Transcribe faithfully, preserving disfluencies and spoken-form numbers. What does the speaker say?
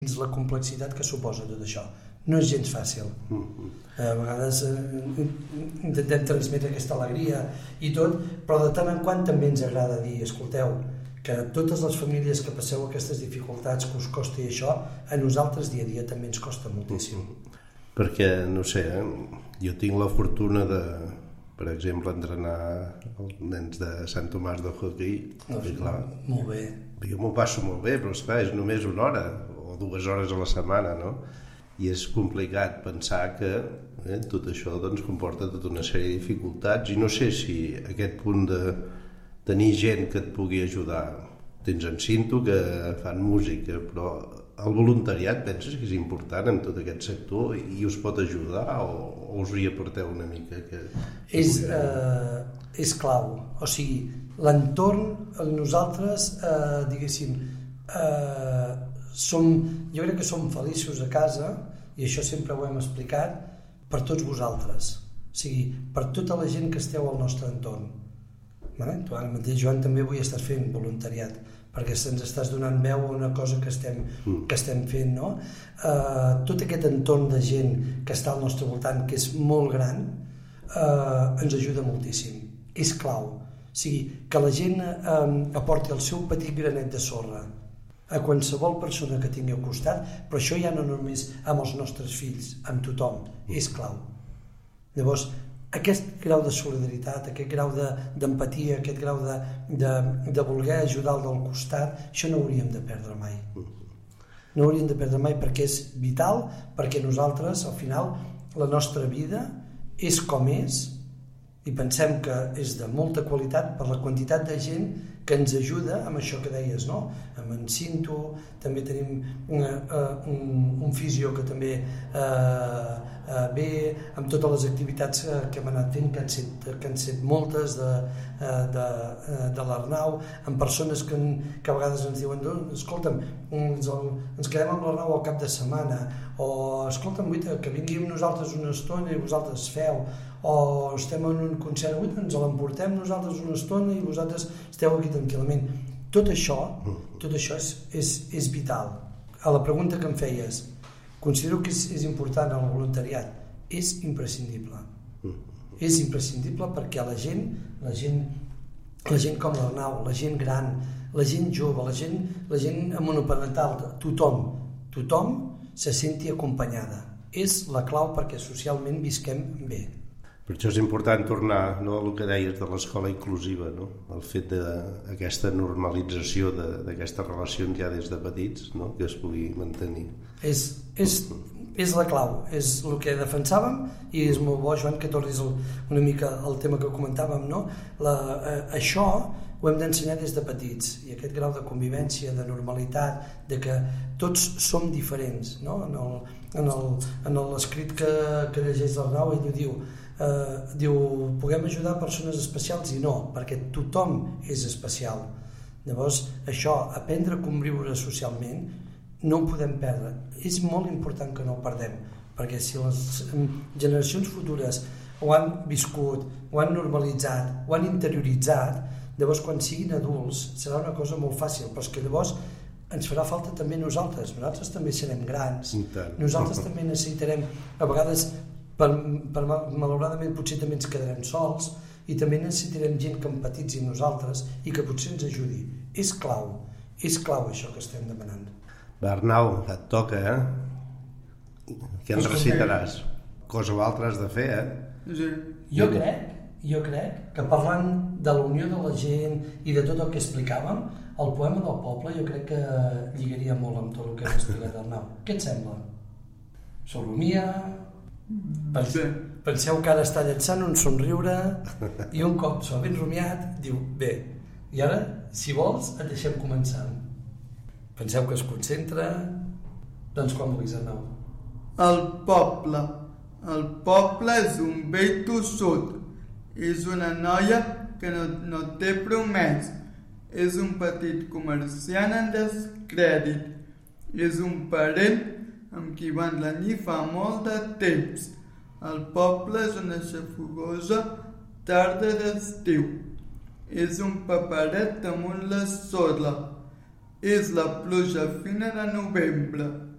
la complexitat que suposa tot això. No és gens fàcil. A vegades eh, intentem transmetre aquesta alegria i tot, però de tant en quant també ens agrada dir, escolteu, que totes les famílies que passeu aquestes dificultats, que us costi això, a nosaltres dia a dia també ens costa moltíssim. Perquè, no sé, eh, jo tinc la fortuna de, per exemple, entrenar els nens de Sant Tomàs de Hockey. No, i clar, molt bé. Jo m'ho passo molt bé, però esclar, és només una hora o dues hores a la setmana, no? I és complicat pensar que eh, tot això doncs, comporta tota una sèrie de dificultats i no sé si aquest punt de tenir gent que et pugui ajudar. Tens en Cinto que fan música, però el voluntariat penses que és important en tot aquest sector i us pot ajudar o, o us hi aporteu una mica? Que, que és, eh, és clau. O sigui, l'entorn, nosaltres, eh, diguéssim, eh, som, jo crec que som feliços a casa, i això sempre ho hem explicat, per tots vosaltres. O sigui, per tota la gent que esteu al nostre entorn. Vale? Tu ara mateix, Joan, també avui estàs fent voluntariat, perquè ens estàs donant veu a una cosa que estem, que estem fent, no? Uh, tot aquest entorn de gent que està al nostre voltant, que és molt gran, uh, ens ajuda moltíssim. És clau. O sigui, que la gent um, aporti el seu petit granet de sorra a qualsevol persona que tingui al costat, però això ja no només amb els nostres fills, amb tothom, és clau. Llavors, aquest grau de solidaritat, aquest grau d'empatia, de, aquest grau de, de, de voler ajudar el del costat, això no hauríem de perdre mai. No hauríem de perdre mai perquè és vital, perquè nosaltres, al final, la nostra vida és com és, i pensem que és de molta qualitat per la quantitat de gent que ens ajuda amb això que deies, no? Amb en Cinto, també tenim una, uh, un, un fisio que també uh, uh, ve, amb totes les activitats uh, que hem anat fent, que han set, que han set moltes de, uh, de, uh, de l'Arnau, amb persones que, que a vegades ens diuen, escolta'm, ens, el, ens quedem amb l'Arnau al cap de setmana, o escolta'm, que vingui amb nosaltres una estona i vosaltres feu, o estem en un concert avui, ens l'emportem nosaltres una estona i vosaltres esteu aquí tranquil·lament. Tot això, tot això és, és, és vital. A la pregunta que em feies, considero que és, és important el voluntariat. És imprescindible. És imprescindible perquè la gent, la gent, la gent com l'Arnau, la gent gran, la gent jove, la gent, la gent monoparental, tothom, tothom se senti acompanyada. És la clau perquè socialment visquem bé. Per això és important tornar, no, a el que deies de l'escola inclusiva, no? El fet d'aquesta normalització d'aquestes relacions ja des de petits, no? Que es pugui mantenir. És, és, és la clau, és el que defensàvem i és molt bo, Joan, que tornis el, una mica al tema que comentàvem, no? La, eh, això ho hem d'ensenyar des de petits i aquest grau de convivència, de normalitat, de que tots som diferents, no? En el, en el, en l'escrit que, que llegeix l'Arnau, ell ho diu, Uh, diu, puguem ajudar persones especials i no, perquè tothom és especial. Llavors, això, aprendre a conviure socialment, no ho podem perdre. És molt important que no ho perdem, perquè si les generacions futures ho han viscut, ho han normalitzat, ho han interioritzat, llavors quan siguin adults serà una cosa molt fàcil, però és que llavors ens farà falta també nosaltres, nosaltres també serem grans, nosaltres també necessitarem, a vegades Per, per, malauradament potser també ens quedarem sols i també necessitarem gent que empatitzi amb nosaltres i que potser ens ajudi. És clau, és clau això que estem demanant. Va, Arnau, et toca, eh? Què ens recitaràs? Cosa o altra has de fer, eh? Sí. Jo crec, jo crec que parlant de la unió de la gent i de tot el que explicàvem, el poema del poble jo crec que lligaria molt amb tot el que hem explicat, Arnau. Què et sembla? Solomia... Penseu que ara està llançant un somriure i un cop s'ho ha ben rumiat diu, bé, i ara si vols et deixem començar. Penseu que es concentra, doncs quan vulguis, Arnau. El poble el poble és un vell tossut, és una noia que no, no té promès, és un petit comerciant en descrèdit, és un parent amb qui van renyir fa molt de temps. El poble és una xafugosa tarda d'estiu. És un paperet damunt la sorra. És la pluja fina de novembre.